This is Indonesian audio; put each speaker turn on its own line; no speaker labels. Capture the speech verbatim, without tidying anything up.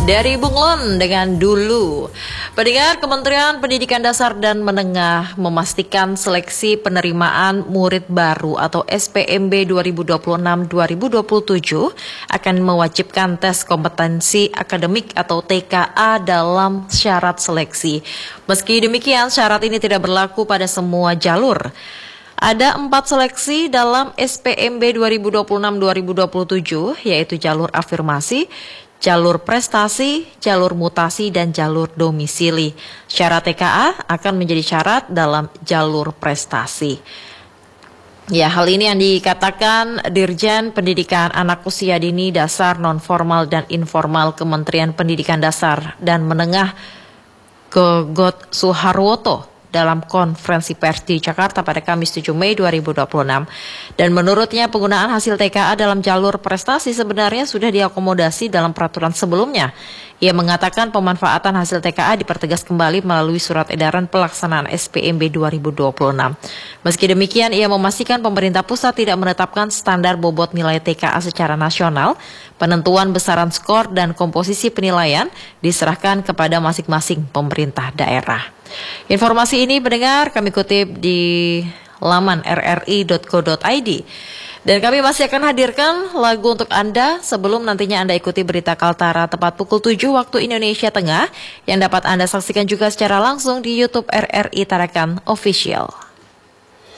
Dari Bunglon dengan Dulu. Pendengar, Kementerian Pendidikan Dasar dan Menengah memastikan seleksi penerimaan murid baru atau S P M B dua ribu dua puluh enam dua ribu dua puluh tujuh akan mewajibkan tes kompetensi akademik atau T K A dalam syarat seleksi. Meski demikian, syarat ini tidak berlaku pada semua jalur. Ada empat seleksi dalam S P M B dua ribu dua puluh enam dua ribu dua puluh tujuh, yaitu jalur afirmasi, jalur prestasi, jalur mutasi, dan jalur domisili. Syarat T K A akan menjadi syarat dalam jalur prestasi. Ya, hal ini yang dikatakan Dirjen Pendidikan Anak Usia Dini Dasar Non-Formal dan Informal Kementerian Pendidikan Dasar dan Menengah Gogot Suharwoto dalam konferensi pers di Jakarta pada Kamis tujuh Mei dua ribu dua puluh enam. Dan menurutnya penggunaan hasil T K A dalam jalur prestasi sebenarnya sudah diakomodasi dalam peraturan sebelumnya. Ia mengatakan pemanfaatan hasil T K A dipertegas kembali melalui surat edaran pelaksanaan S P M B dua ribu dua puluh enam. Meski demikian, ia memastikan pemerintah pusat tidak menetapkan standar bobot nilai T K A secara nasional. Penentuan besaran skor dan komposisi penilaian diserahkan kepada masing-masing pemerintah daerah. Informasi ini pendengar kami kutip di laman r r i dot co dot i d. Dan kami masih akan hadirkan lagu untuk Anda sebelum nantinya Anda ikuti berita Kaltara tepat pukul tujuh waktu Indonesia Tengah yang dapat Anda saksikan juga secara langsung di YouTube R R I Tarakan Official.